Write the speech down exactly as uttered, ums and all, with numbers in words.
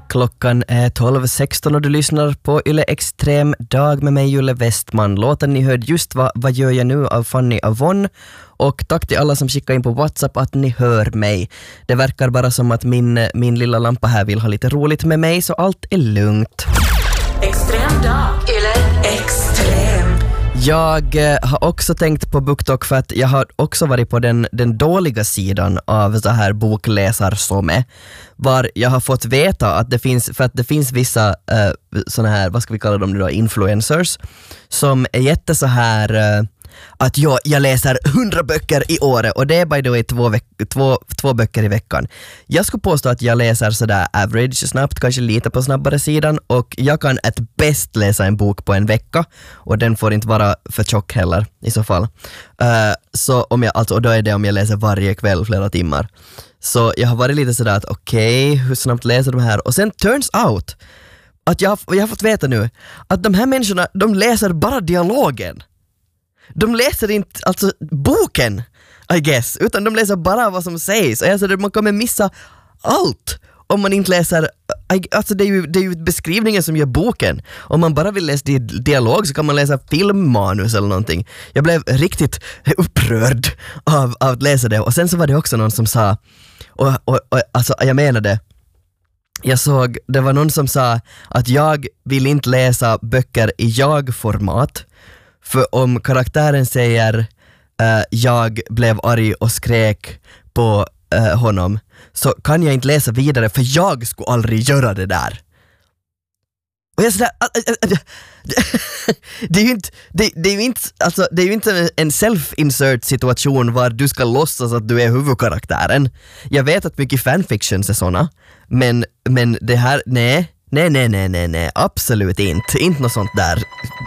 Klockan är tolv sexton och du lyssnar på Yle Extrem dag med mig, Julle Westman. Låten ni hörde just var Vad gör jag nu av Fanny Avon. Och tack till alla som skickar in på WhatsApp att ni hör mig. Det verkar bara som att min, min lilla lampa här vill ha lite roligt med mig, så allt är lugnt. Extrem dag, Yle Extrem. Jag eh, har också tänkt på BookTok för att jag har också varit på den, den dåliga sidan av så här bokläsar som är. Var jag har fått veta att det finns, för att det finns vissa eh, såna här, vad ska vi kalla dem nu då, influencers som är jätte så här eh, att jag, jag läser hundra böcker i året, och det är by the way två, veck- två, två böcker i veckan. Jag skulle påstå att jag läser sådär average snabbt, kanske lite på snabbare sidan, och jag kan ett bäst läsa en bok på en vecka, och den får inte vara för tjock heller i så fall. Uh, så om jag, alltså, och då är det om jag läser varje kväll flera timmar. Så jag har varit lite sådär att okej, okay, hur snabbt läser de här? Och sen turns out att jag, jag har fått veta nu att de här människorna, de läser bara dialogen. De läser inte alltså boken, I guess, utan de läser bara vad som sägs. Alltså, man kommer missa allt om man inte läser, alltså det är ju, det är ju beskrivningen som gör boken. Om man bara vill läsa dialog så kan man läsa filmmanus eller någonting. Jag blev riktigt upprörd av, av att läsa det. Och sen så var det också någon som sa, och, och, och alltså jag menade, jag såg, det var någon som sa att jag vill inte läsa böcker i jag-format. För om karaktären säger uh, jag blev arg och skrek på uh, honom, så kan jag inte läsa vidare, för jag skulle aldrig göra det där. Och jag sådär, uh, uh, uh, det är ju inte, det, det är ju inte, alltså, det är ju inte en self-insert situation var du ska låtsas att du är huvudkaraktären. Jag vet att mycket fanfictions är såna, men, men det här, nej. Nej, nej, nej, nej, nej, absolut inte. Inte något sånt där